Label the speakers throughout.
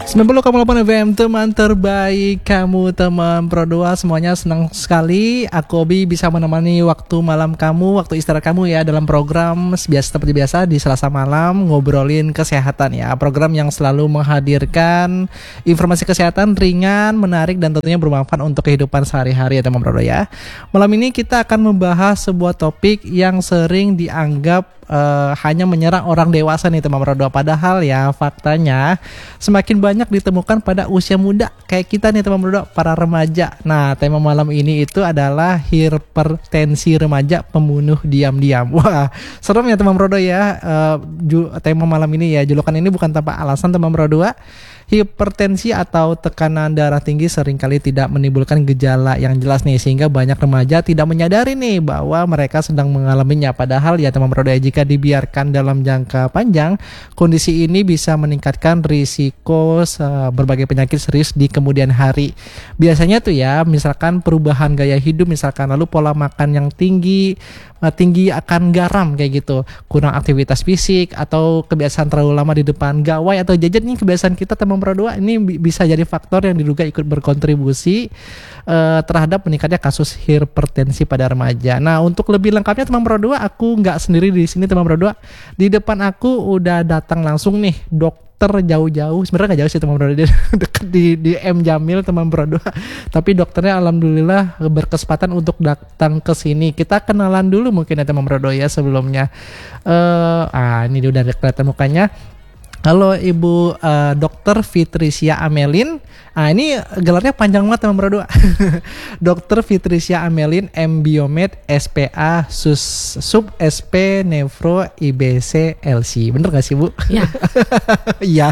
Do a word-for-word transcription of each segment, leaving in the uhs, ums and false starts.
Speaker 1: sembilan puluh koma delapan F M, teman terbaik kamu, teman Pro dua. Semuanya senang sekali aku Obi bisa menemani waktu malam kamu, waktu istirahat kamu ya, dalam program biasa seperti biasa di Selasa malam ngobrolin kesehatan ya. Program yang selalu menghadirkan informasi kesehatan ringan, menarik dan tentunya bermanfaat untuk kehidupan sehari-hari ya teman Pro dua ya. Malam ini kita akan membahas sebuah topik yang sering dianggap Uh, hanya menyerang orang dewasa nih teman Pro dua. Padahal ya faktanya semakin banyak ditemukan pada usia muda kayak kita nih teman Pro dua, para remaja. Nah, tema malam ini itu adalah hipertensi remaja pembunuh diam-diam. Wah, serem ya teman Pro dua ya. Uh, ju- tema malam ini ya, julukan ini bukan tanpa alasan teman Pro dua. Hipertensi atau tekanan darah tinggi seringkali tidak menimbulkan gejala yang jelas nih, sehingga banyak remaja tidak menyadari nih bahwa mereka sedang mengalaminya. Padahal ya teman Pro dua, jika dibiarkan dalam jangka panjang, kondisi ini bisa meningkatkan risiko uh, berbagai penyakit serius di kemudian hari. Biasanya tuh ya, misalkan perubahan gaya hidup, misalkan lalu pola makan yang tinggi, uh, tinggi akan garam kayak gitu, kurang aktivitas fisik, atau kebiasaan terlalu lama di depan gawai atau gadget. Nih kebiasaan kita teman Pro dua ini bisa jadi faktor yang diduga ikut berkontribusi uh, terhadap meningkatnya kasus hipertensi pada remaja. Nah, untuk lebih lengkapnya teman Pro dua, aku nggak sendiri di sini teman Pro dua. Di depan aku udah datang langsung nih dokter jauh-jauh, sebenarnya nggak jauh sih teman Pro dua, dia dekat di di M Jamil teman Pro dua. Tapi dokternya alhamdulillah berkesempatan untuk datang ke sini. Kita kenalan dulu mungkin ya teman Pro dua ya sebelumnya. Uh, ah ini dia udah kelihatan mukanya. Halo Ibu uh, Dokter Fitricia Amelin. Ah ini gelarnya panjang banget teman Pro dua. Dokter Fitricia Amelin, M Biomed, S P A, Sus, Sub S P Nefro I B C L C. Bener gak sih Bu?
Speaker 2: Iya.
Speaker 1: Iya.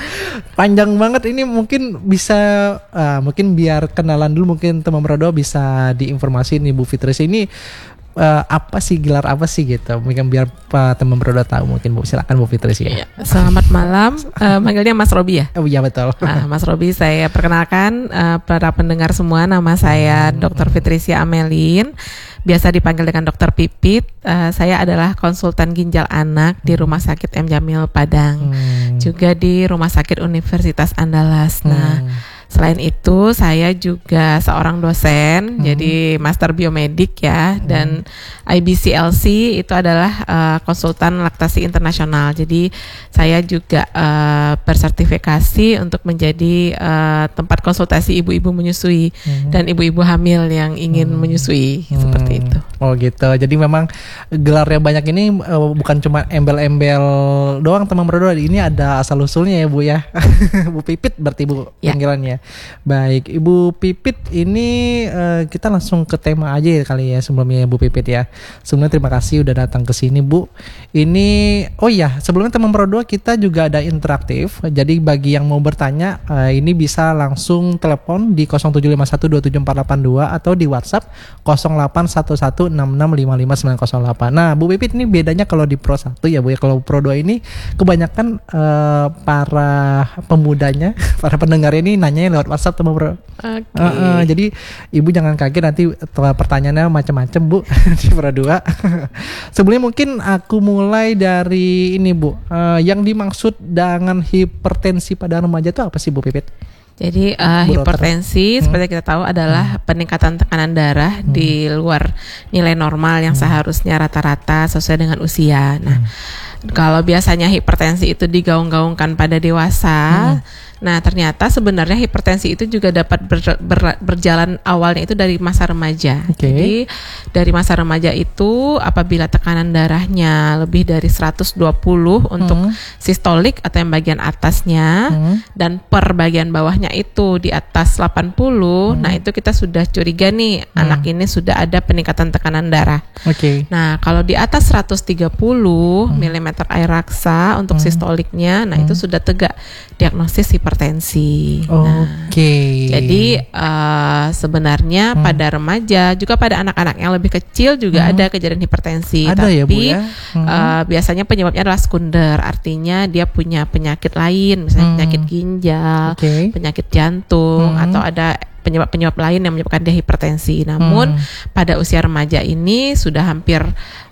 Speaker 1: Panjang banget ini, mungkin bisa uh, mungkin biar kenalan dulu, mungkin teman Pro dua bisa diinformasi nih Bu Fitricia ini Uh, apa sih, gelar apa sih gitu, mungkin biar uh, teman Pro dua tahu. Mungkin Bu, silakan Bu Fitri sih.
Speaker 2: Ya. Selamat malam, uh, manggilnya Mas Robi ya?
Speaker 1: Oh iya betul.
Speaker 2: Uh, Mas Robi, saya perkenalkan uh, para pendengar semua, nama saya hmm. Dokter Fitricia Amelin, biasa dipanggil dengan Dokter Pipit. Uh, saya adalah konsultan ginjal anak hmm. di Rumah Sakit M Jamil Padang, hmm. juga di Rumah Sakit Universitas Andalas. Hmm. Nah, selain itu saya juga seorang dosen, hmm. jadi Master Biomedik ya, hmm. dan I B C L C itu adalah uh, konsultan laktasi internasional. Jadi saya juga uh, bersertifikasi untuk menjadi uh, tempat konsultasi ibu-ibu menyusui hmm. dan ibu-ibu hamil yang ingin hmm. menyusui, hmm. seperti itu.
Speaker 1: Oh gitu. Jadi memang gelarnya banyak ini uh, bukan cuma embel-embel doang teman Pro dua. Ini ada asal usulnya ya Bu ya. Bu Pipit berarti Bu ya. Panggilannya. Baik, Ibu Pipit ini uh, kita langsung ke tema aja ya kali ya sebelumnya Bu Pipit ya. Sebelumnya terima kasih udah datang ke sini Bu. Ini oh iya, sebelumnya teman Pro dua kita juga ada interaktif. Jadi bagi yang mau bertanya uh, ini bisa langsung telepon di nol tujuh lima satu dua tujuh empat delapan dua atau di WhatsApp nol delapan satu satu enam enam lima lima sembilan nol delapan. Nah, Bu Pipit ini bedanya kalau di Pro satu ya Bu ya. Kalau Pro dua ini kebanyakan uh, para pemudanya, para pendengar ini nanyanya lewat WhatsApp teman Bro.
Speaker 2: Okay.
Speaker 1: Uh, uh, jadi Ibu jangan kaget nanti pertanyaannya macam-macam Bu di Pro dua. Sebelumnya mungkin aku mulai dari ini Bu. Uh, yang dimaksud dengan hipertensi pada remaja itu apa sih Bu Pipit?
Speaker 2: Jadi uh, hipertensi hmm. seperti kita tahu adalah hmm. peningkatan tekanan darah hmm. di luar nilai normal yang hmm. seharusnya rata-rata sesuai dengan usia. Nah, hmm. kalau biasanya hipertensi itu digaung-gaungkan pada dewasa, hmm. nah ternyata sebenarnya hipertensi itu juga dapat ber, ber, berjalan awalnya itu dari masa remaja. Okay. Jadi dari masa remaja itu apabila tekanan darahnya lebih dari seratus dua puluh untuk hmm. sistolik atau yang bagian atasnya hmm. dan per bagian bawahnya itu di atas delapan puluh, hmm. nah itu kita sudah curiga nih hmm. anak ini sudah ada peningkatan tekanan darah. Oke. Okay. Nah kalau di atas seratus tiga puluh hmm. milimeter air raksa untuk hmm. sistoliknya, nah hmm. itu sudah tegak diagnosis hipertensi. hipertensi.
Speaker 1: Oke. Okay.
Speaker 2: Nah, jadi uh, sebenarnya hmm. pada remaja juga pada anak-anak yang lebih kecil juga hmm. ada kejadian hipertensi.
Speaker 1: Ada
Speaker 2: tapi
Speaker 1: ya, Bu, ya? Hmm.
Speaker 2: uh, biasanya penyebabnya adalah sekunder, artinya dia punya penyakit lain, misalnya hmm. penyakit ginjal, okay. penyakit jantung, hmm. atau ada penyebab-penyebab lain yang menyebabkan dia hipertensi. Namun hmm. pada usia remaja ini sudah hampir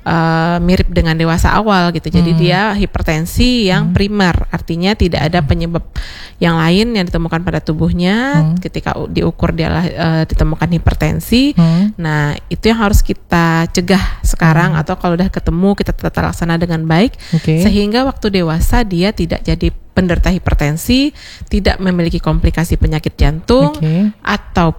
Speaker 2: uh, mirip dengan dewasa awal gitu. Jadi
Speaker 1: Hmm.
Speaker 2: dia hipertensi yang
Speaker 1: Hmm.
Speaker 2: primer, artinya tidak ada penyebab yang lain yang ditemukan pada tubuhnya.
Speaker 1: Hmm.
Speaker 2: Ketika u- diukur dia uh, ditemukan hipertensi.
Speaker 1: Hmm.
Speaker 2: Nah, itu yang harus kita cegah sekarang atau kalau udah ketemu kita tata laksana dengan baik
Speaker 1: Oke.
Speaker 2: sehingga waktu dewasa dia tidak jadi penderita hipertensi, tidak memiliki komplikasi penyakit jantung
Speaker 1: Oke.
Speaker 2: atau